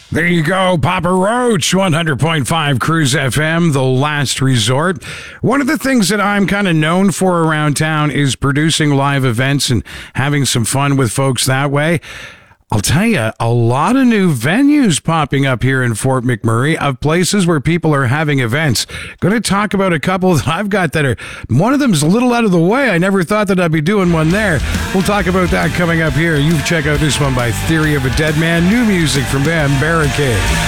There you go, Papa Roach, 100.5 Cruise FM, the last resort. One of the things that I'm kind of known for around town is producing live events and having some fun with folks that way. I'll tell you, a lot of new venues popping up here in Fort McMurray of places where people are having events. Going to talk about a couple that I've got that are, one of them's a little out of the way. I never thought that I'd be doing one there. We'll talk about that coming up here. You check out this one by Theory of a Dead Man. New music from them, Barricade.